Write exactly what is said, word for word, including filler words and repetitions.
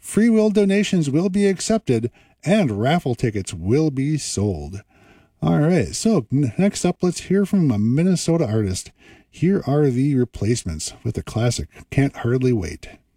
Free will donations will be accepted, and raffle tickets will be sold. All right, so next up, let's hear from a Minnesota artist. Here are the Replacements with the classic Can't Hardly Wait.